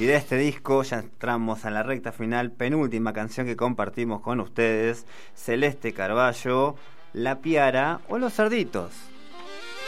Y de este disco ya entramos a la recta final, penúltima canción que compartimos con ustedes, Celeste Carballo, La Piara o Los Cerditos.